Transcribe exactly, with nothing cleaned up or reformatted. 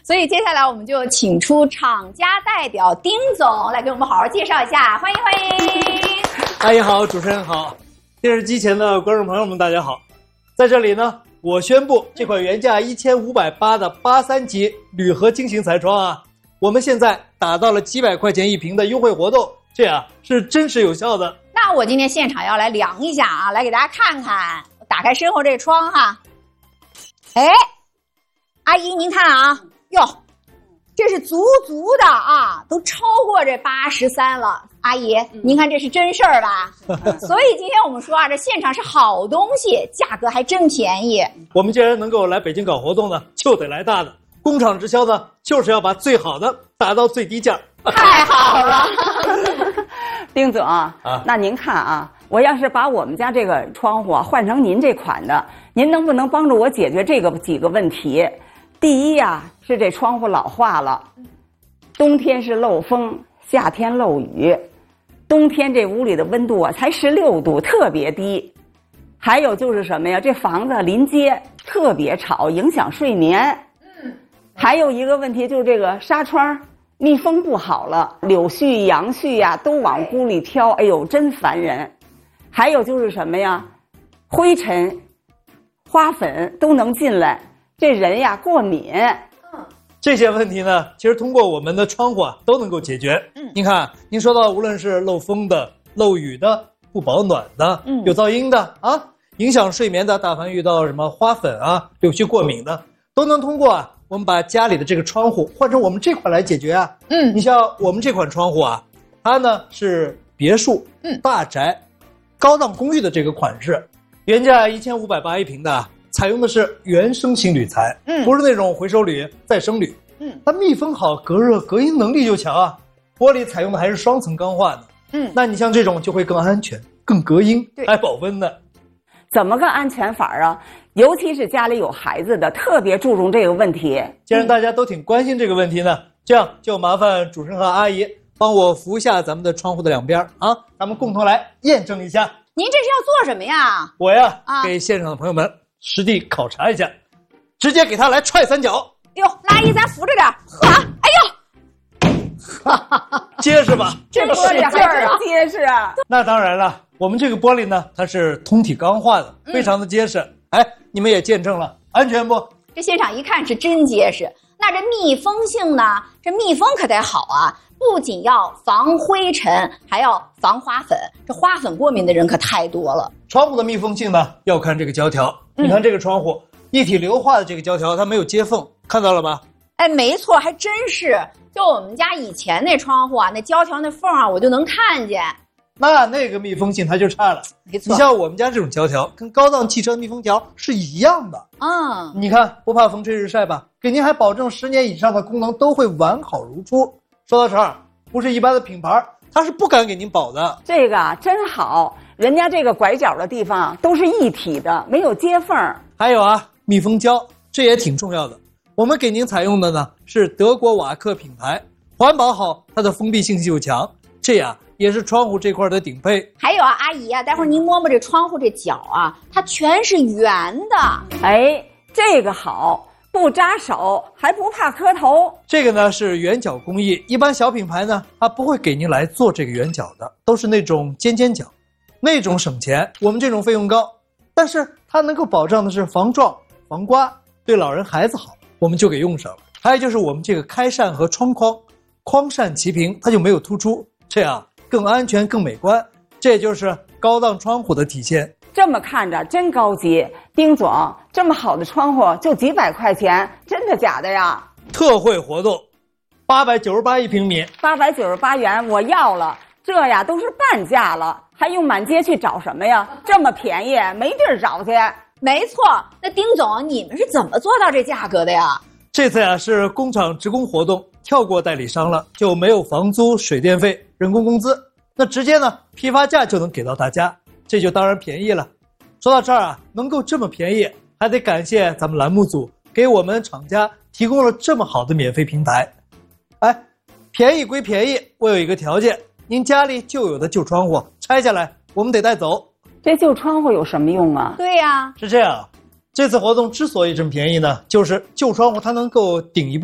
所以接下来我们就请出厂家代表丁总来给我们好好介绍一下，欢迎欢迎。 阿姨好，主持人好，电视机前的观众朋友们大家好。在这里呢，我宣布这款原价一千五百八的八三级铝合金型彩窗啊，我们现在打到了几百块钱一瓶的优惠活动，这样是真实有效的。 那我今天现场要来量一下啊，来给大家看看。打开身后这窗哈，哎，阿姨您看啊，哟，这是足足的啊，都超过这八十三了。阿姨，您看这是真事儿吧？所以今天我们说啊，这现场是好东西，价格还真便宜。 我们既然能够来北京搞活动呢，就得来大的。工厂直销呢，就是要把最好的打到最低价。 太好了。 丁总啊，那您看啊，我要是把我们家这个窗户啊换成您这款的，您能不能帮助我解决这个几个问题？第一呀、啊，是这窗户老化了，冬天是漏风，夏天漏雨，冬天这屋里的温度啊才十六度，特别低。还有就是什么呀？这房子临街特别吵，影响睡眠。嗯。还有一个问题就是这个纱窗。密封不好了，柳絮、杨絮呀、啊、都往屋里飘，哎呦，真烦人。还有就是什么呀，灰尘、花粉都能进来，这人呀过敏。 这些问题呢，其实通过我们的窗户啊都能够解决。嗯，您看，您说到无论是漏风的、漏雨的、不保暖的、嗯、有噪音的啊，影响睡眠的，大凡遇到什么花粉啊、柳絮过敏的，都能通过啊。我们把家里的这个窗户换成我们这款来解决啊。嗯，你像我们这款窗户啊，它呢是别墅、嗯、大宅、高档公寓的这个款式，原价一千五百八一瓶的，采用的是原生型铝材，嗯，不是那种回收铝、再生铝。嗯，它密封好，隔热隔音能力就强啊。玻璃采用的还是双层钢化的。嗯，那你像这种就会更安全、更隔音，还保温呢。 怎么个安全法啊？尤其是家里有孩子的，特别注重这个问题。 既然大家都挺关心这个问题呢，这样就麻烦主持人和阿姨帮我扶一下咱们的窗户的两边啊，咱们共同来验证一下。 您这是要做什么呀？ 我呀，啊、给现场的朋友们实地考察一下，直接给他来踹三脚。 哟，阿姨咱扶着点，呵，哎呦， 结实吧？ 这个使劲儿啊，结实啊。 那当然了。我们这个玻璃呢，它是通体钢化的，非常的结实。嗯、哎，你们也见证了，安全不？ 这现场一看是真结实。那这密封性呢？这密封可得好啊！不仅要防灰尘，还要防花粉。这花粉过敏的人可太多了。 窗户的密封性呢，要看这个胶条。嗯、你看这个窗户，一体硫化的这个胶条，它没有接缝，看到了吧？ 哎，没错，还真是。就我们家以前那窗户啊，那胶条那缝啊，我就能看见。 那那个密封性它就差了，没错。你像我们家这种胶条，跟高档汽车密封条是一样的。嗯，你看不怕风吹日晒吧？给您还保证十年以上的功能都会完好如初。说到这儿，不是一般的品牌，它是不敢给您保的。 这个真好，人家这个拐角的地方都是一体的，没有接缝。 还有啊，密封胶这也挺重要的。我们给您采用的呢是德国瓦克品牌，环保好，它的封闭性就强，这样。也是窗户这块的顶配。 还有啊，阿姨啊，待会儿您摸摸这窗户这角啊，它全是圆的。 哎，这个好，不扎手，还不怕磕头。 这个呢是圆角工艺，一般小品牌呢，它不会给您来做这个圆角的，都是那种尖尖角，那种省钱。我们这种费用高，但是它能够保障的是防撞、防刮，对老人孩子好，我们就给用上了。还有就是我们这个开扇和窗框，框扇齐平，它就没有突出，这样。更安全更美观，这就是高档窗户的体现。 这么看着真高级。丁总，这么好的窗户就几百块钱，真的假的呀？ 特惠活动，八百九十八一平米， 八百九十八元我要了。这呀都是半价了，还用满街去找什么呀？这么便宜，没地儿找去。 没错，那丁总，你们是怎么做到这价格的呀？ 这次呀是工厂职工活动，跳过代理商了，就没有房租、水电费、人工工资，那直接呢批发价就能给到大家，这就当然便宜了。说到这儿啊，能够这么便宜，还得感谢咱们栏目组给我们厂家提供了这么好的免费平台。哎，便宜归便宜，我有一个条件，您家里旧有的旧窗户拆下来，我们得带走。 这旧窗户有什么用啊？ 对呀， 是这样。这次活动之所以这么便宜呢，就是旧窗户它能够顶一部